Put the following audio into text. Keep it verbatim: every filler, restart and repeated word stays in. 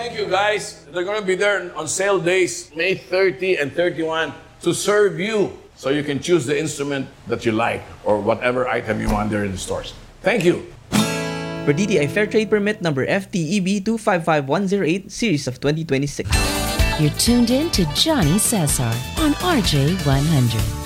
thank you, guys. They're going to be there on sale days, May thirtieth and thirty-first, to serve you. So you can choose the instrument that you like or whatever item you want there in the stores. Thank you. Per D T I Fair Trade Permit number F T E B two five five one zero eight, series of twenty twenty-six. You're tuned in to Johnny Cesar on R J one hundred.